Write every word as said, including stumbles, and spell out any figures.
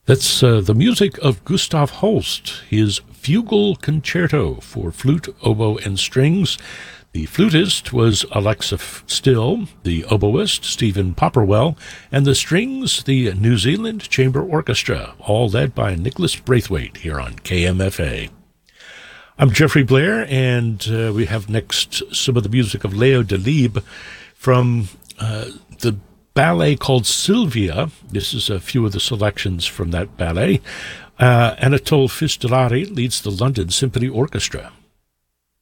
That's uh, the music of Gustav Holst, his Fugal Concerto for flute, oboe, and strings. The flutist was Alexa Still, the oboist Stephen Popperwell, and the strings, the New Zealand Chamber Orchestra, all led by Nicholas Braithwaite here on K M F A. I'm Jeffrey Blair, and uh, we have next some of the music of Leo Delibes from uh, the ballet called Sylvia. This is a few of the selections from that ballet. Uh, Anatole Fistelari leads the London Symphony Orchestra.